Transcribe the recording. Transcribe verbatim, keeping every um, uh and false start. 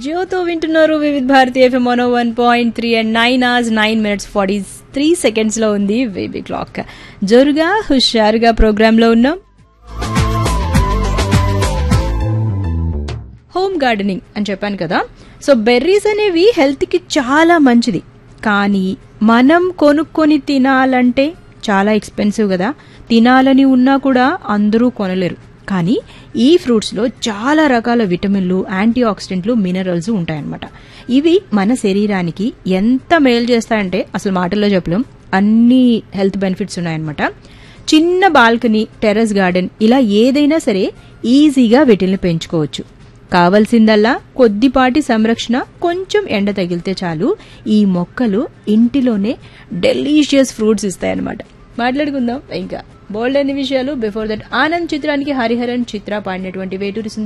జ్యోతో వింటున్నారు వివిధ Bharati FM one one point three and nine hours nine minutes forty three seconds లో ఉంది baby clock. జోరుగా హుషారుగా ప్రోగ్రామ్ లో ఉన్నాం. హోమ్ గార్డెనింగ్ అని చెప్పాను కదా. సో బెర్రీస్ అనేవి హెల్త్ కి చాలా మంచిది, కానీ మనం కొనుక్కొని తినాలంటే చాలా ఎక్స్పెన్సివ్ కదా. తినాలని ఉన్నా కూడా అందరూ కొనలేరు. కానీ ఈ ఫ్రూట్స్ లో చాలా రకాల విటమిన్లు, యాంటీ ఆక్సిడెంట్లు, మినరల్స్ ఉంటాయన్నమాట. ఇవి మన శరీరానికి ఎంత మేలు చేస్తాయంటే అసలు మాటల్లో చెప్పలేం. అన్ని హెల్త్ బెనిఫిట్స్ ఉన్నాయన్నమాట. చిన్న బాల్కనీ, టెర్రస్ గార్డెన్ ఇలా ఏదైనా సరే ఈజీగా వీటిల్ని పెంచుకోవచ్చు. కావలసిందల్లా కొద్దిపాటి సంరక్షణ, కొంచెం ఎండ తగిలితే చాలు ఈ మొక్కలు ఇంటిలోనే డెలీషియస్ ఫ్రూట్స్ ఇస్తాయన్నమాట. మాట్లాడుకుందాం ఇంకా బోల్డ్ అన్ని విషయాలు. బిఫోర్ దట్ ఆనంద్ చిత్రానికి హరిహరన్ చిత్ర పాడినటువంటి వేటూరి